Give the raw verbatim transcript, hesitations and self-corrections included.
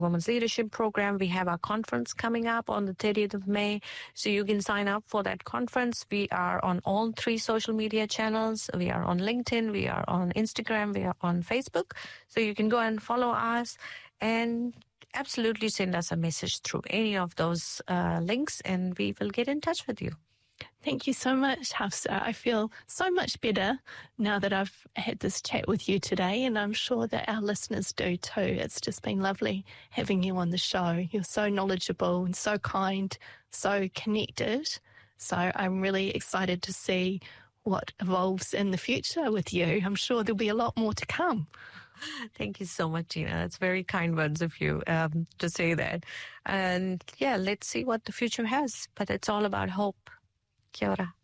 Women's Leadership Program. We have our conference coming up on the thirtieth of May. So you can sign up for that conference. We are on all three social media channels. We are on LinkedIn. We are on Instagram. We are on Facebook. So you can go and follow us and absolutely send us a message through any of those uh, links, and we will get in touch with you. Thank you so much, Hafsa. I feel so much better now that I've had this chat with you today, and I'm sure that our listeners do too. It's just been lovely having you on the show. You're so knowledgeable and so kind, so connected. So I'm really excited to see what evolves in the future with you. I'm sure there'll be a lot more to come. Thank you so much, Gina. That's very kind words of you um, to say that. And yeah, let's see what the future has. But it's all about hope. Kia ora.